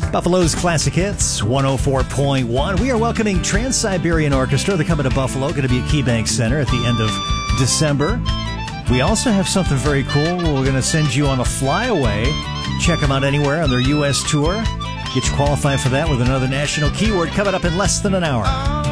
Buffalo's Classic Hits, 104.1. We are welcoming Trans-Siberian Orchestra. They're coming to Buffalo, going to be at KeyBank Center at the end of December. We also have something very cool. We're going to send you on a flyaway. Check them out anywhere on their U.S. tour. Get you qualified for that with another national keyword coming up in less than an hour.